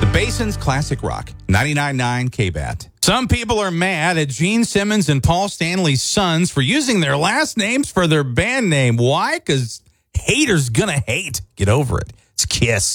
Basin's Classic Rock, 99.9 KBAT. Some people are mad at Gene Simmons and Paul Stanley's sons for using their last names for their band name. Why? Because haters gonna hate. Get over it. It's KISS.